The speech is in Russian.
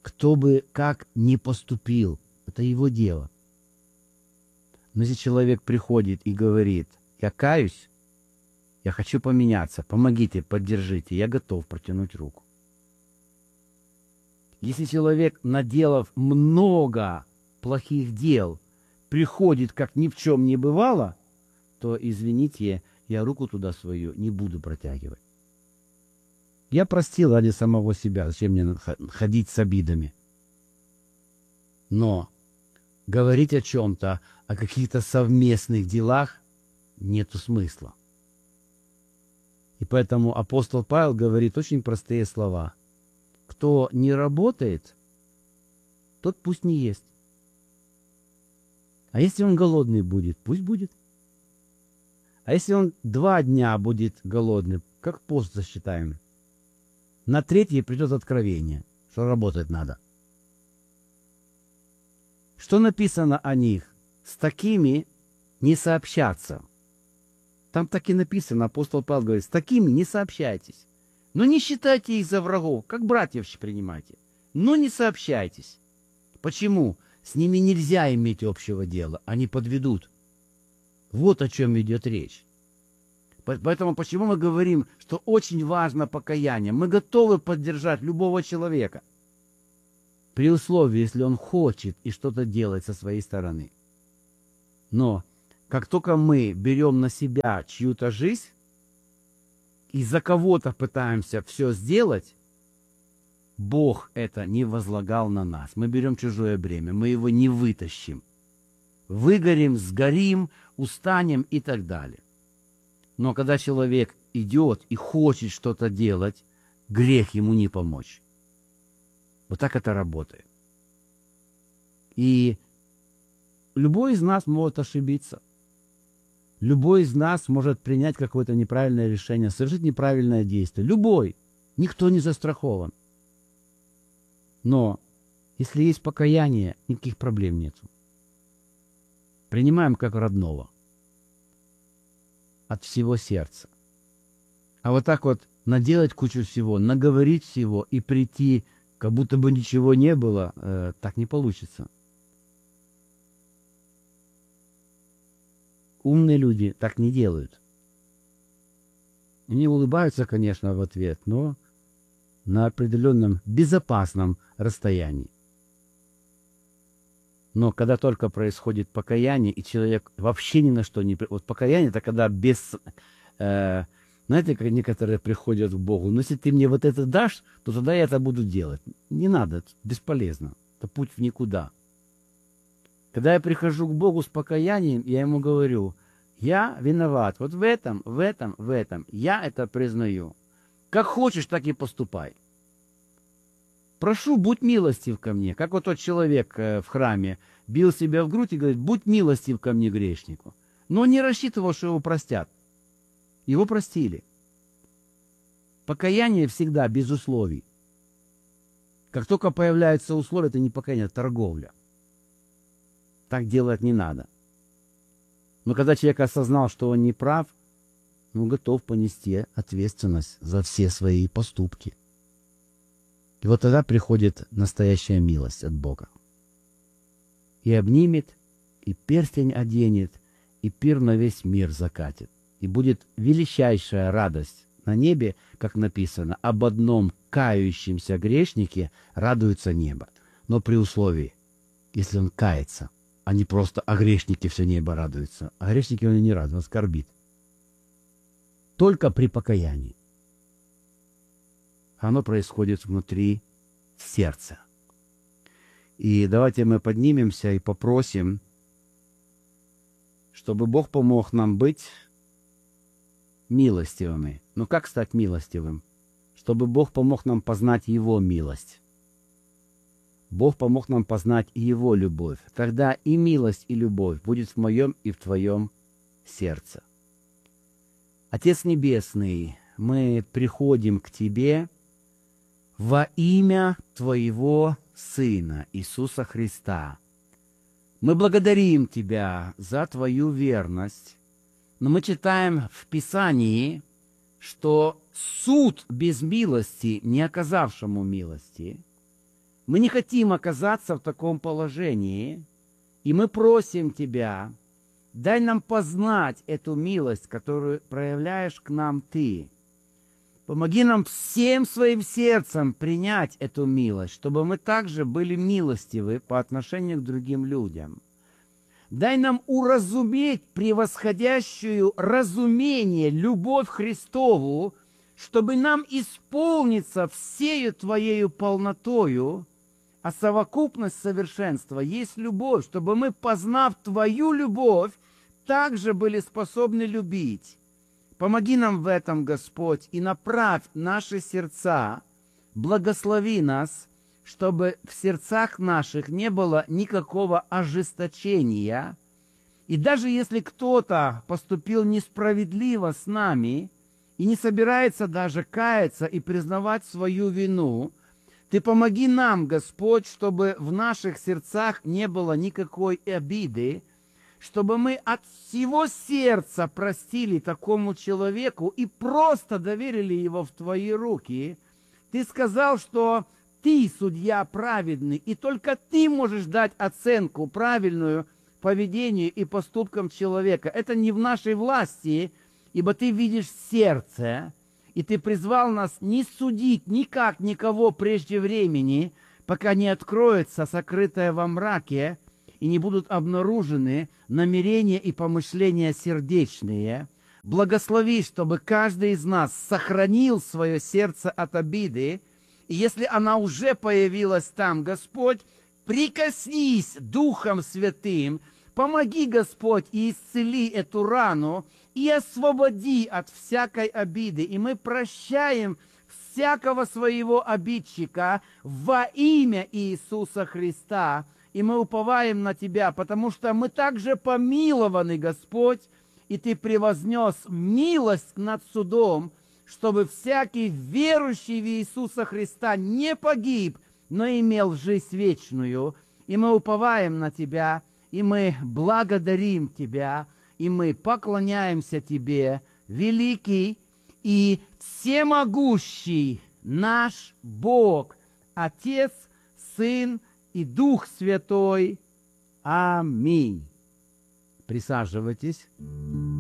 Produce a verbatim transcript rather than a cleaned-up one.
кто бы как ни поступил, это его дело. Но если человек приходит и говорит: я каюсь, я хочу поменяться, помогите, поддержите, я готов протянуть руку. Если человек, наделав много плохих дел, приходит, как ни в чем не бывало, то, извините, я руку туда свою не буду протягивать. Я простил ради самого себя, зачем мне ходить с обидами. Но говорить о чем-то, о каких-то совместных делах нету смысла. И поэтому апостол Павел говорит очень простые слова. Кто не работает, тот пусть не ест. А если он голодный будет, пусть будет. А если он два дня будет голодный, как пост засчитаем? На третий придет откровение, что работать надо. Что написано о них? С такими не сообщаться. Там так и написано, апостол Павел говорит, с такими не сообщайтесь. Но не считайте их за врагов, как братьев принимайте. Но не сообщайтесь. Почему? С ними нельзя иметь общего дела, они подведут. Вот о чем идет речь. Поэтому почему мы говорим, что очень важно покаяние? Мы готовы поддержать любого человека. При условии, если он хочет и что-то делает со своей стороны. Но как только мы берем на себя чью-то жизнь и за кого-то пытаемся все сделать, Бог это не возлагал на нас. Мы берем чужое бремя, мы его не вытащим. Выгорим, сгорим, устанем и так далее. Но когда человек идет и хочет что-то делать, грех ему не помочь. Вот так это работает. И любой из нас может ошибиться. Любой из нас может принять какое-то неправильное решение, совершить неправильное действие. Любой. Никто не застрахован. Но если есть покаяние, никаких проблем нет. Принимаем как родного. От всего сердца. А вот так вот наделать кучу всего, наговорить всего и прийти, как будто бы ничего не было, э, так не получится. Умные люди так не делают. Они улыбаются, конечно, в ответ, но на определенном безопасном расстоянии. Но когда только происходит покаяние, и человек вообще ни на что не... Вот покаяние — это когда без... Э, знаете, как некоторые приходят к Богу, ну, если ты мне вот это дашь, то тогда я это буду делать. Не надо, это бесполезно. Это путь в никуда. Когда я прихожу к Богу с покаянием, я ему говорю, я виноват вот в этом, в этом, в этом. Я это признаю. Как хочешь, так и поступай. Прошу, будь милостив ко мне. Как вот тот человек в храме бил себя в грудь и говорит, будь милостив ко мне, грешнику. Но он не рассчитывал, что его простят. Его простили. Покаяние всегда без условий. Как только появляются условия, это не покаяние, это торговля. Так делать не надо. Но когда человек осознал, что он не прав, он готов понести ответственность за все свои поступки. И вот тогда приходит настоящая милость от Бога. И обнимет, и перстень оденет, и пир на весь мир закатит. И будет величайшая радость на небе, как написано, об одном кающемся грешнике радуется небо. Но при условии, если он кается, а не просто о грешнике все небо радуется. А грешники он не радует, он скорбит. Только при покаянии. Оно происходит внутри сердца. И давайте мы поднимемся и попросим, чтобы Бог помог нам быть милостивыми. Ну как стать милостивым? Чтобы Бог помог нам познать Его милость. Бог помог нам познать Его любовь. Тогда и милость, и любовь будет в моем и в твоем сердце. Отец Небесный, мы приходим к Тебе во имя Твоего Сына Иисуса Христа. Мы благодарим Тебя за Твою верность, но мы читаем в Писании, что суд без милости, не оказавшему милости, Мы не хотим оказаться в таком положении, и мы просим Тебя, дай нам познать эту милость, которую проявляешь к нам Ты. Помоги нам всем своим сердцем принять эту милость, чтобы мы также были милостивы по отношению к другим людям. Дай нам уразуметь превосходящую разумение, любовь Христову, чтобы нам исполниться всею Твоею полнотою, а совокупность совершенства есть любовь, чтобы мы, познав Твою любовь, также были способны любить. Помоги нам в этом, Господь, и направь наши сердца, благослови нас, чтобы в сердцах наших не было никакого ожесточения. И даже если кто-то поступил несправедливо с нами и не собирается даже каяться и признавать свою вину, Ты помоги нам, Господь, чтобы в наших сердцах не было никакой обиды, чтобы мы от всего сердца простили такому человеку и просто доверили его в Твои руки. Ты сказал, что Ты судья праведный, и только Ты можешь дать оценку правильную поведению и поступкам человека. Это не в нашей власти, ибо Ты видишь сердце, и Ты призвал нас не судить никак никого прежде времени, пока не откроется сокрытое во мраке, и не будут обнаружены намерения и помышления сердечные. Благослови, чтобы каждый из нас сохранил свое сердце от обиды, и если она уже появилась там, Господь, прикоснись Духом Святым, помоги, Господь, и исцели эту рану, и освободи от всякой обиды. И мы прощаем всякого своего обидчика во имя Иисуса Христа, и мы уповаем на Тебя, потому что мы также помилованы, Господь, и Ты превознес милость над судом, чтобы всякий верующий в Иисуса Христа не погиб, но имел жизнь вечную. И мы уповаем на Тебя, и мы благодарим Тебя, и мы поклоняемся Тебе, великий и всемогущий наш Бог, Отец, Сын и Дух Святой. Аминь. Присаживайтесь.